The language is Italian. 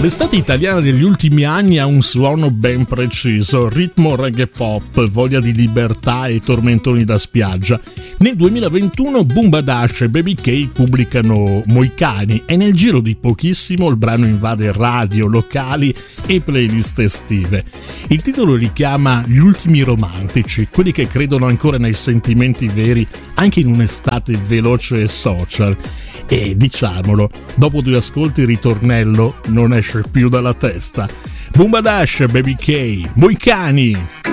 L'estate italiana degli ultimi anni ha un suono ben preciso, ritmo reggae pop, voglia di libertà e tormentoni da spiaggia. Nel 2021 Bumbadarsh e Baby K pubblicano Moicani e nel giro di pochissimo il brano invade radio, locali e playlist estive. Il titolo richiama gli ultimi romantici, quelli che credono ancora nei sentimenti veri anche in un'estate veloce e social. E diciamolo, dopo 2 ascolti il ritornello non esce più dalla testa. Bumbadarsh, Baby K, Moicani!